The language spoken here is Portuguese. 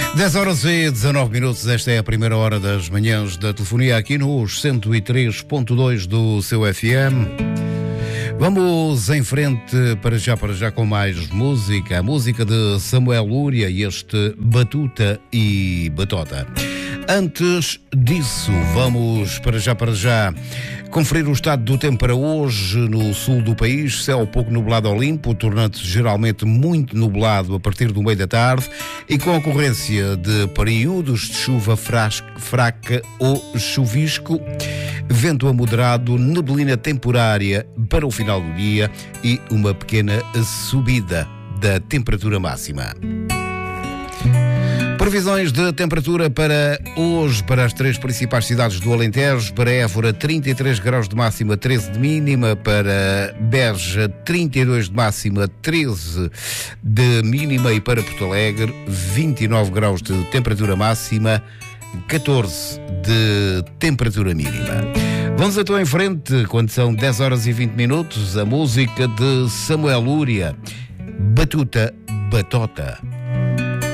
10 horas e 19 minutos, esta é a primeira hora das manhãs da telefonia aqui nos 103.2 do seu FM. Vamos em frente para já com mais música, a música de Samuel Lúria e este Batuta e Batota. Antes disso, vamos para já conferir o estado do tempo para hoje no sul do país. Céu pouco nublado ao limpo, tornando-se geralmente muito nublado a partir do meio da tarde e com ocorrência de períodos de chuva fraca ou chuvisco, vento a moderado, neblina temporária para o final do dia e uma pequena subida da temperatura máxima. Previsões de temperatura para hoje, para as três principais cidades do Alentejo: para Évora 33 graus de máxima, 13 de mínima; para Beja 32 de máxima, 13 de mínima; e para Porto Alegre 29 graus de temperatura máxima, 14 de temperatura mínima. Vamos então em frente, quando são 10 horas e 20 minutos, a música de Samuel Lúria, Batuta Batota.